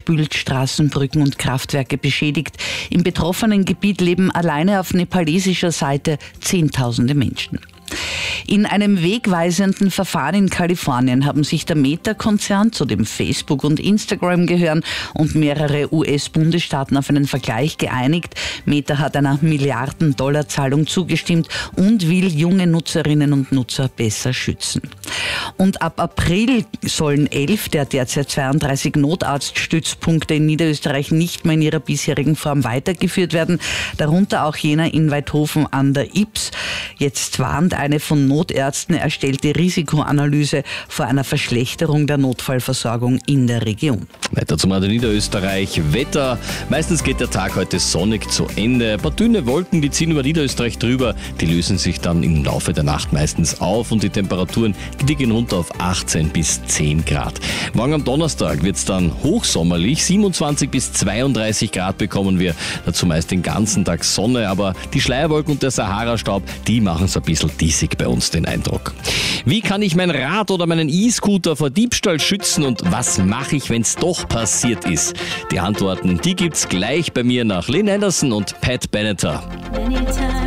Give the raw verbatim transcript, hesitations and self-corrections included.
überspült, Straßen, Brücken und Kraftwerke beschädigt. Im betroffenen Gebiet leben alleine auf nepalesischer Seite Zehntausende Menschen. In einem wegweisenden Verfahren in Kalifornien haben sich der Meta-Konzern, zu dem Facebook und Instagram gehören, und mehrere U S-Bundesstaaten auf einen Vergleich geeinigt. Meta hat einer Milliarden-Dollar-Zahlung zugestimmt und will junge Nutzerinnen und Nutzer besser schützen. Und ab April sollen elf der derzeit zweiunddreißig Notarztstützpunkte in Niederösterreich nicht mehr in ihrer bisherigen Form weitergeführt werden, darunter auch jener in Weidhofen an der Ybbs. Jetzt warnt eine von Notärzten erstellte Risikoanalyse vor einer Verschlechterung der Notfallversorgung in der Region. Weiter zum Radio Niederösterreich. Wetter. Meistens geht der Tag heute sonnig zu Ende. Ein paar dünne Wolken, die ziehen über Niederösterreich drüber. Die lösen sich dann im Laufe der Nacht meistens auf und die Temperaturen die gehen runter auf achtzehn bis zehn Grad. Morgen am Donnerstag wird es dann hochsommerlich. siebenundzwanzig bis zweiunddreißig Grad bekommen wir. Dazu meist den ganzen Tag Sonne, aber die Schleierwolken und der Sahara-Staub, die machen es ein bisschen diesig bei uns, den Eindruck. Wie kann ich mein Rad oder meinen E-Scooter vor Diebstahl schützen und was mache ich, wenn es doch passiert ist? Die Antworten, die gibt's gleich bei mir nach Lynn Anderson und Pat Benatar.